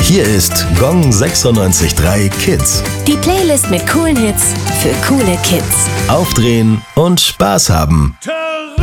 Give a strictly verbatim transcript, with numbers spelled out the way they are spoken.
Hier ist Gong sechsundneunzig Komma drei Kids. Die Playlist mit coolen Hits für coole Kids. Aufdrehen und Spaß haben. Terrasse.